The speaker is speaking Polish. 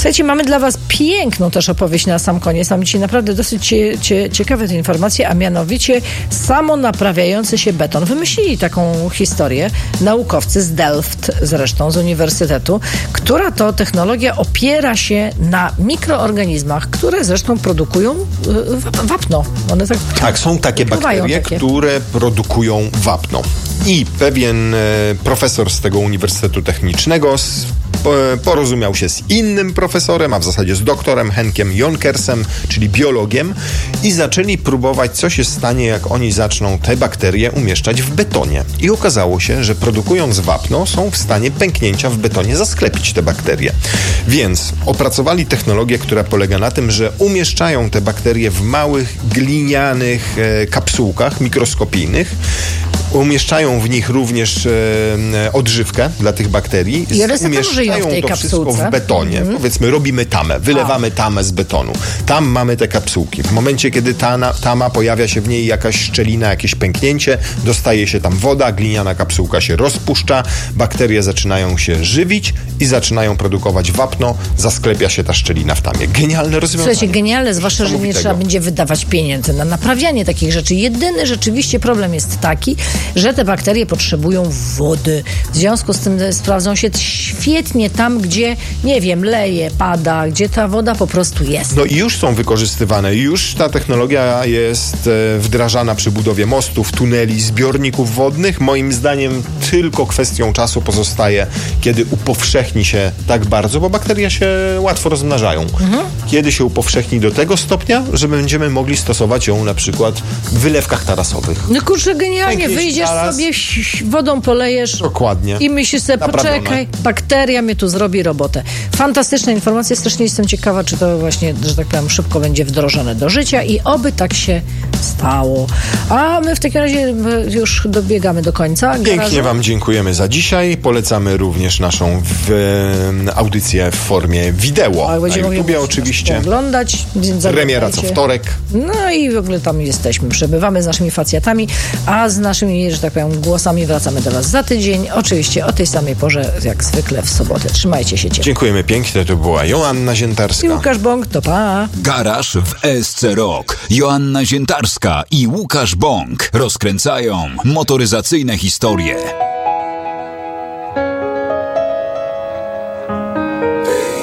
Słuchajcie, mamy dla was piękną też opowieść na sam koniec. Mam dzisiaj naprawdę dosyć ciekawe te informacje, a mianowicie samonaprawiający się beton. Wymyślili taką historię naukowcy z Delft, zresztą z uniwersytetu, która to technologia opiera się na mikroorganizmach, które zresztą produkują wapno. One tak, są takie bakterie, które produkują wapno. I pewien profesor z tego Uniwersytetu Technicznego porozumiał się z innym profesorem, a w zasadzie z doktorem Henkiem Jonkersem, czyli biologiem, i zaczęli próbować, co się stanie, jak oni zaczną te bakterie umieszczać w betonie. I okazało się, że produkując wapno, są w stanie pęknięcia w betonie zasklepić te bakterie. Więc opracowali technologię, która polega na tym, że umieszczają te bakterie w małych, glinianych kapsułkach mikroskopijnych, umieszczają w nich również odżywkę dla tych bakterii. I one umieszczają to kapsułce. wszystko w betonie. Powiedzmy, robimy tamę, wylewamy tamę z betonu. Tam mamy te kapsułki. W momencie, kiedy tama, pojawia się w niej jakaś szczelina, jakieś pęknięcie, dostaje się tam woda, gliniana kapsułka się rozpuszcza, bakterie zaczynają się żywić i zaczynają produkować wapno, zasklepia się ta szczelina w tamie. Genialne rozwiązanie. Słuchajcie, genialne, zwłaszcza, że nie trzeba będzie wydawać pieniędzy na naprawianie takich rzeczy. Jedyny rzeczywiście problem jest taki, że te bakterie potrzebują wody. W związku z tym sprawdzą się świetnie tam, gdzie, nie wiem, leje, pada, gdzie ta woda po prostu jest. No i już są wykorzystywane. Już ta technologia jest wdrażana przy budowie mostów, tuneli, zbiorników wodnych. Moim zdaniem tylko kwestią czasu pozostaje, kiedy upowszechni się tak bardzo, bo bakterie się łatwo rozmnażają. Kiedy się upowszechni do tego stopnia, że będziemy mogli stosować ją na przykład w wylewkach tarasowych. No kurczę, genialnie. Wyjdziesz sobie, wodą polejesz. Dokładnie. I myślisz sobie, poczekaj, bakteria mnie tu zrobi robotę. Fantastyczna informacja. Strasznie jestem ciekawa, czy to właśnie, że tak powiem, szybko będzie wdrożone do życia i oby tak się stało. A my w takim razie już dobiegamy do końca. Pięknie wam dziękujemy za dzisiaj. Polecamy również naszą audycję w formie wideo. Na YouTubie oczywiście. Oglądać. Premiera co wtorek. No i w ogóle tam jesteśmy. Przebywamy z naszymi facjatami, a z naszymi, że tak powiem, głosami wracamy do was za tydzień. Oczywiście o tej samej porze, jak zwykle w sobotę. Trzymajcie się ciepło. Dziękujemy pięknie. To była Joanna Ziętarska i Łukasz Bąk. To pa. Garaż w ESC Rock. Joanna Ziętarska i Łukasz Bąk rozkręcają motoryzacyjne historie.